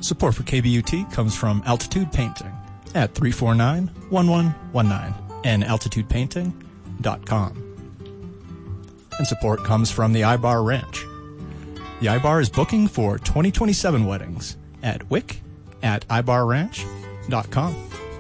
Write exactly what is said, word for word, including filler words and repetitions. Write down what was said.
Support for K B U T comes from Altitude Painting at three four nine, one one one nine and altitude painting dot com. And support comes from the iBar Ranch. The iBar is booking for twenty twenty-seven weddings at wick at i bar ranch dot com.